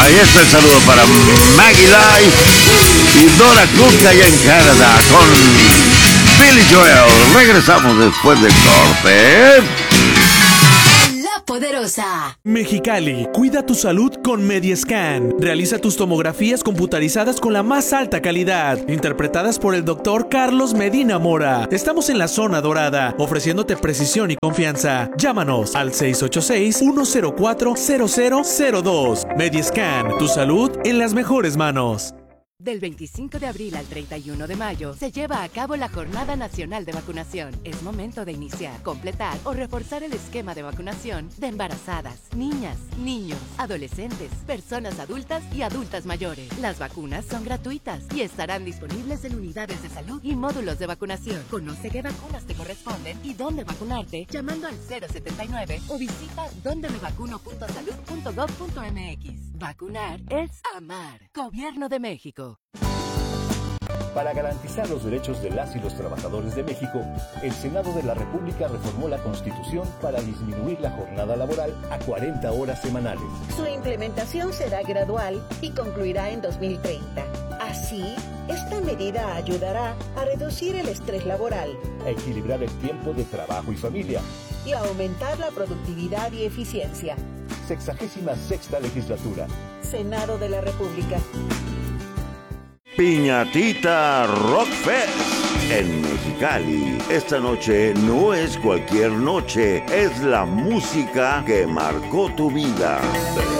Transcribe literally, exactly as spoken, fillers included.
Ahí está el saludo para Maggie Life y Dora Cook allá en Canadá con Billy Joel. Regresamos después del corte. La Poderosa. Mexicali, cuida tu salud con Mediascan. Realiza tus tomografías computarizadas con la más alta calidad, interpretadas por el doctor Carlos Medina Mora. Estamos en la zona dorada, ofreciéndote precisión y confianza. Llámanos al seis ocho seis, uno cero cuatro, cero cero cero dos. Mediascan, tu salud en las mejores manos. Del veinticinco de abril al treinta y uno de mayo se lleva a cabo la Jornada Nacional de Vacunación. Es momento de iniciar, completar o reforzar el esquema de vacunación de embarazadas, niñas, niños, adolescentes, personas adultas y adultas mayores. Las vacunas son gratuitas y estarán disponibles en unidades de salud y módulos de vacunación. Conoce qué vacunas te corresponden y dónde vacunarte llamando al cero setenta y nueve o visita donde me vacuno punto salud punto gov punto mx. Vacunar es amar. Gobierno de México. Para garantizar los derechos de las y los trabajadores de México, el Senado de la República reformó la Constitución para disminuir la jornada laboral a cuarenta horas semanales. Su implementación será gradual y concluirá en dos mil treinta. Así, esta medida ayudará a reducir el estrés laboral, a equilibrar el tiempo de trabajo y familia y a aumentar la productividad y eficiencia. Sexagésima sexta legislatura. Senado de la República. Piñatita Rock Fest en Mexicali. Esta noche no es cualquier noche, es la música que marcó tu vida.